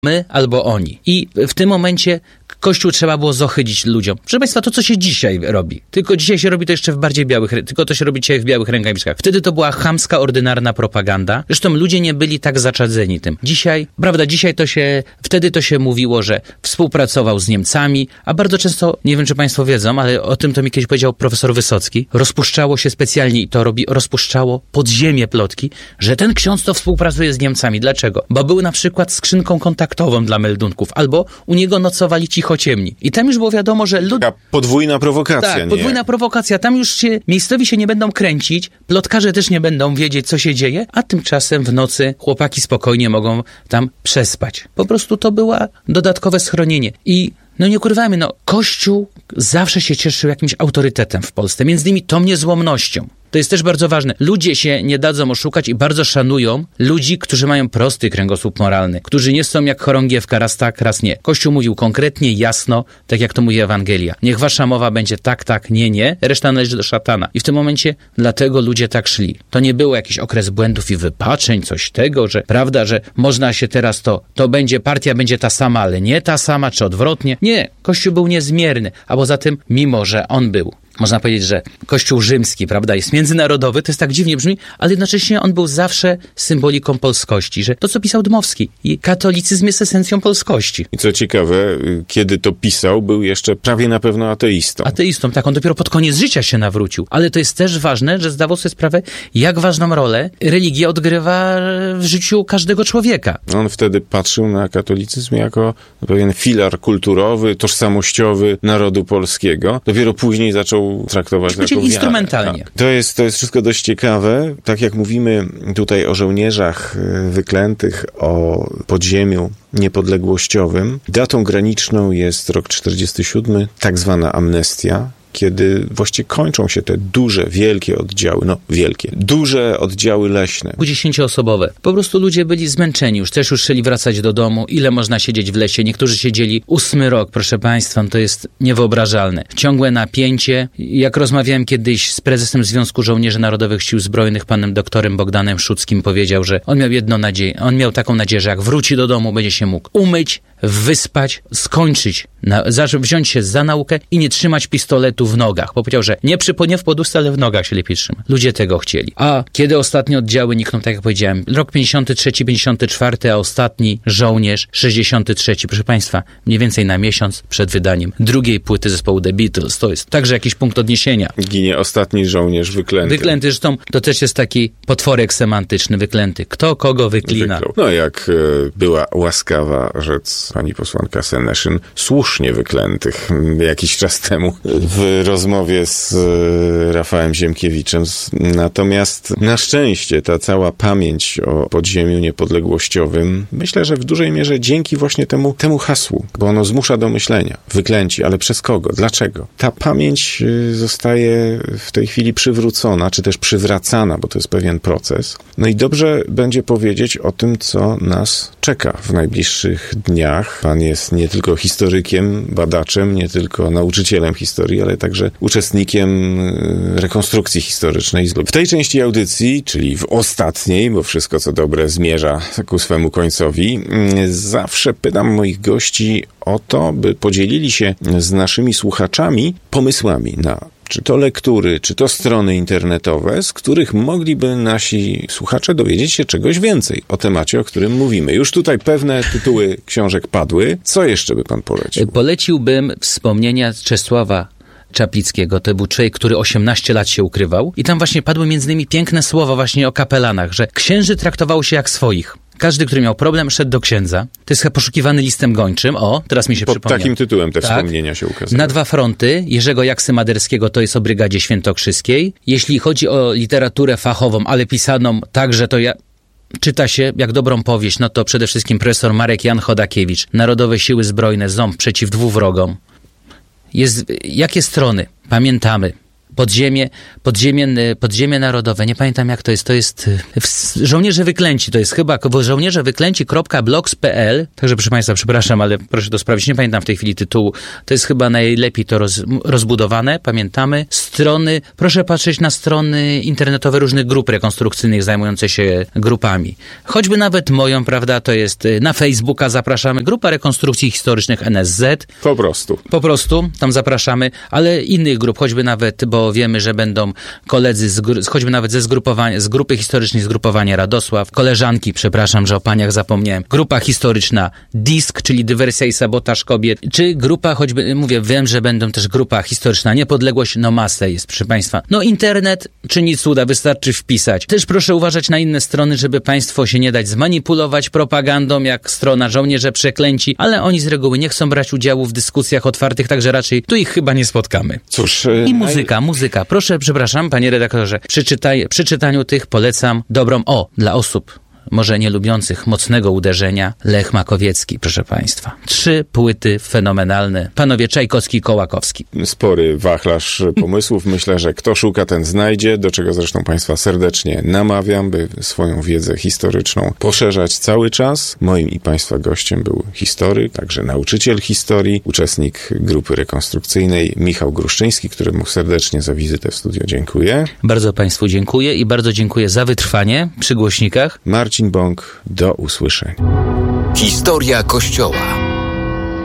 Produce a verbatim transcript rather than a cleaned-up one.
my albo oni. I w tym momencie Kościół trzeba było zohydzić ludziom. Proszę Państwa, to co się dzisiaj robi, tylko dzisiaj się robi to jeszcze w bardziej białych, tylko to się robi dzisiaj w białych rękawiczkach. Wtedy to była chamska, ordynarna propaganda. Zresztą ludzie nie byli tak zaczadzeni tym. Dzisiaj, prawda, dzisiaj to się, wtedy to się mówiło, że współpracował z Niemcami, a bardzo często, nie wiem czy Państwo wiedzą, ale o tym to mi kiedyś powiedział profesor Wysocki, rozpuszczało się specjalnie i to robi, rozpuszczało podziemie plotki, że ten ksiądz to współpracuje z Niemcami. Dlaczego? Bo był na przykład skrzynką kontaktową dla meldunków, albo u niego nocowali cichociemni. I tam już było wiadomo, że ludzie... Taka podwójna prowokacja, Tak, nie? podwójna prowokacja. Tam już się miejscowi się nie będą kręcić, plotkarze też nie będą wiedzieć, co się dzieje, a tymczasem w nocy chłopaki spokojnie mogą tam przespać. Po prostu to było dodatkowe schronienie. I no nie ukrywajmy, no Kościół zawsze się cieszył jakimś autorytetem w Polsce, między innymi tą niezłomnością. To jest też bardzo ważne. Ludzie się nie dadzą oszukać i bardzo szanują ludzi, którzy mają prosty kręgosłup moralny, którzy nie są jak chorągiewka, raz tak, raz nie. Kościół mówił konkretnie, jasno, tak jak to mówi Ewangelia. Niech wasza mowa będzie tak, tak, nie, nie, reszta należy do szatana. I w tym momencie dlatego ludzie tak szli. To nie był jakiś okres błędów i wypaczeń, coś tego, że prawda, że można się teraz to, to będzie, partia będzie ta sama, ale nie ta sama, czy odwrotnie. Nie, Kościół był niezmierny, a poza tym, mimo że on był, można powiedzieć, że Kościół rzymski, prawda, jest międzynarodowy, to jest tak dziwnie brzmi, ale jednocześnie on był zawsze symboliką polskości, że to, co pisał Dmowski, i katolicyzm jest esencją polskości. I co ciekawe, kiedy to pisał, był jeszcze prawie na pewno ateistą. Ateistą, tak, on dopiero pod koniec życia się nawrócił. Ale to jest też ważne, że zdawał sobie sprawę, jak ważną rolę religia odgrywa w życiu każdego człowieka. On wtedy patrzył na katolicyzm jako pewien filar kulturowy, tożsamościowy narodu polskiego. Dopiero później zaczął traktować jako wiarę. Instrumentalnie. Tak. To jest, to jest wszystko dość ciekawe. Tak jak mówimy tutaj o żołnierzach wyklętych, o podziemiu niepodległościowym, datą graniczną jest rok czterdziesty siódmy, tak zwana amnestia, kiedy właściwie kończą się te duże, wielkie oddziały, no wielkie, duże oddziały leśne. Dziesięcioosobowe. Po prostu ludzie byli zmęczeni, już też już chcieli wracać do domu. Ile można siedzieć w lesie? Niektórzy siedzieli ósmy rok, proszę Państwa, to jest niewyobrażalne. Ciągłe napięcie. Jak rozmawiałem kiedyś z prezesem Związku Żołnierzy Narodowych Sił Zbrojnych, panem doktorem Bogdanem Szuckim, powiedział, że on miał jedną nadzieję, on miał taką nadzieję, że jak wróci do domu, będzie się mógł umyć, wyspać, skończyć, na, wziąć się za naukę i nie trzymać pistoletu w nogach. Bo powiedział, że nie przy nie w poduszce, ale w nogach się lepiej trzyma. Ludzie tego chcieli. A kiedy ostatnie oddziały nikną, tak jak powiedziałem, rok pięćdziesiąty trzeci, pięćdziesiąty czwarty, a ostatni żołnierz sześćdziesiąty trzeci. Proszę Państwa, mniej więcej na miesiąc przed wydaniem drugiej płyty zespołu The Beatles. To jest także jakiś punkt odniesienia. Ginie ostatni żołnierz wyklęty. Wyklęty, zresztą to też jest taki potworek semantyczny, wyklęty. Kto kogo wyklina. Wyklął. No jak e, była łaskawa rzec pani posłanka Seneszyn, słusznie wyklętych jakiś czas temu w rozmowie z e, Rafałem Ziemkiewiczem. Natomiast na szczęście ta cała pamięć o podziemiu niepodległościowym, myślę, że w dużej mierze dzięki właśnie temu, temu hasłu, bo ono zmusza do myślenia. Wyklęci, ale przez kogo? Dlaczego? Ta pamięć zostaje w tej chwili przywrócona, czy też przywracana, bo to jest pewien proces. No i dobrze będzie powiedzieć o tym, co nas czeka w najbliższych dniach. Pan jest nie tylko historykiem, badaczem, nie tylko nauczycielem historii, ale także uczestnikiem rekonstrukcji historycznej. W tej części audycji, czyli w ostatniej, bo wszystko co dobre zmierza ku swemu końcowi, zawsze pytam moich gości o to, by podzielili się z naszymi słuchaczami pomysłami na czy to lektury, czy to strony internetowe, z których mogliby nasi słuchacze dowiedzieć się czegoś więcej o temacie, o którym mówimy. Już tutaj pewne tytuły książek padły. Co jeszcze by pan polecił? Poleciłbym wspomnienia Czesława Czaplickiego. To był człowiek, który osiemnaście lat się ukrywał i tam właśnie padły między innymi piękne słowa właśnie o kapelanach, że księży traktowało się jak swoich. Każdy, który miał problem, szedł do księdza. To jest poszukiwany listem gończym. O, teraz mi się Pod przypomniał. takim tytułem te tak. wspomnienia się ukazały. Na dwa fronty. Jerzego Jaksy Maderskiego to jest o Brygadzie Świętokrzyskiej. Jeśli chodzi o literaturę fachową, ale pisaną także, to ja... czyta się jak dobrą powieść, no to przede wszystkim profesor Marek Jan Chodakiewicz. Narodowe Siły Zbrojne, ząb przeciw dwuwrogom. Jest, jakie strony? Pamiętamy. podziemie, podziemie, podziemie narodowe, nie pamiętam jak to jest, to jest Żołnierze Wyklęci, to jest chyba żołnierze wyklęci kropka blogs kropka p l, także proszę Państwa, przepraszam, ale proszę to sprawdzić, nie pamiętam w tej chwili tytułu, to jest chyba najlepiej to roz, rozbudowane, pamiętamy, strony, proszę patrzeć na strony internetowe różnych grup rekonstrukcyjnych zajmujących się grupami, choćby nawet moją, prawda, to jest na Facebooka zapraszamy, Grupa Rekonstrukcji Historycznych N S Z. Po prostu. Po prostu, tam zapraszamy, ale innych grup, choćby nawet, bo wiemy, że będą koledzy, z, choćby nawet ze zgrupowania, z grupy historycznej Zgrupowanie Radosław, koleżanki, przepraszam, że o paniach zapomniałem, grupa historyczna D I S K, czyli Dywersja i Sabotaż Kobiet, czy grupa, choćby, mówię, wiem, że będą też grupa historyczna Niepodległość, no masę jest, proszę Państwa. No internet czyni cuda, wystarczy wpisać. Też proszę uważać na inne strony, żeby Państwo się nie dać zmanipulować propagandą, jak strona Żołnierze Przeklęci, ale oni z reguły nie chcą brać udziału w dyskusjach otwartych, także raczej tu ich chyba nie spotkamy. Cóż... I muzyka, muzyka. Proszę, przepraszam, panie redaktorze, przy, czytaj, przy czytaniu tych polecam dobrą, o, dla osób może nie lubiących mocnego uderzenia, Lech Makowiecki, proszę Państwa. Trzy płyty fenomenalne. Panowie Czajkowski i Kołakowski. Spory wachlarz pomysłów. Myślę, że kto szuka, ten znajdzie, do czego zresztą Państwa serdecznie namawiam, by swoją wiedzę historyczną poszerzać cały czas. Moim i Państwa gościem był historyk, także nauczyciel historii, uczestnik grupy rekonstrukcyjnej Michał Gruszczyński, któremu serdecznie za wizytę w studio dziękuję. Bardzo Państwu dziękuję i bardzo dziękuję za wytrwanie przy głośnikach. Marcin Bąk, do usłyszenia. Historia Kościoła.